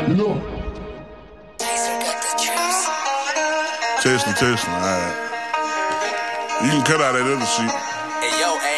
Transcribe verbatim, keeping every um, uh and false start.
No. Tesla, Tesla, alright. You can cut out that other shit. Hey, yo,